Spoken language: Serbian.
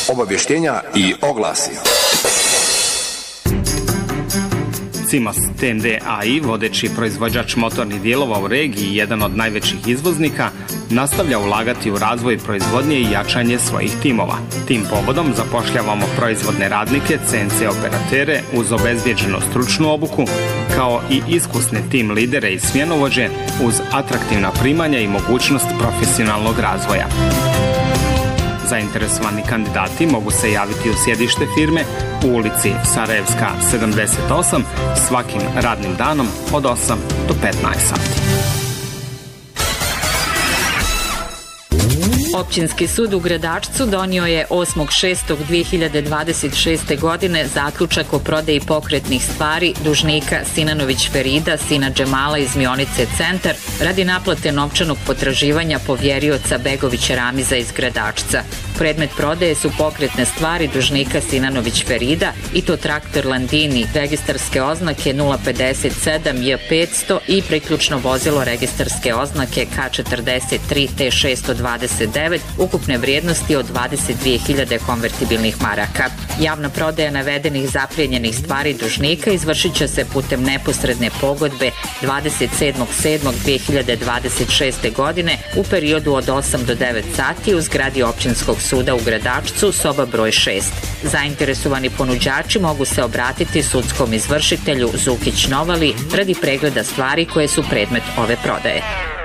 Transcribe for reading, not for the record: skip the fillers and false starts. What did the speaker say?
obavještenja i oglasi. Cimos TND AI, vodeći proizvođač motornih dijelova u regiji i jedan od najvećih izvoznika, nastavlja ulagati u razvoj proizvodnje i jačanje svojih timova. Tim povodom zapošljavamo proizvodne radnike, CNC operatere uz obezbjeđenu stručnu obuku, kao i iskusne tim lidere i smjenovođe uz atraktivna primanja i mogućnost profesionalnog razvoja. Zainteresovani kandidati mogu se javiti u sjedište firme u ulici Sarajevska 78 svakim radnim danom od 8 do 15 sati. Općinski sud u Gradačcu donio je 8.6.2026. godine zaključak o prodaji pokretnih stvari dužnika Sinanović Ferida, sina Džemala iz Mionice Centar, radi naplate novčanog potraživanja povjerioca Begović Ramiza iz Gradačca. Predmet prodaje su pokretne stvari dužnika Sinanović Ferida, i to traktor Landini registarske oznake 057 J500 i priključno vozilo registarske oznake K43 T629 ukupne vrijednosti od 22.000 konvertibilnih maraka. Javna prodaja navedenih zaplijenjenih stvari dužnika izvršit će se putem neposredne pogodbe 27.7.2026. godine u periodu od 8 do 9 sati u zgradi Općinskog suda u Gradačcu, soba broj 6. Zainteresovani ponuđači mogu se obratiti sudskom izvršitelju Zukić Novali radi pregleda stvari koje su predmet ove prodaje.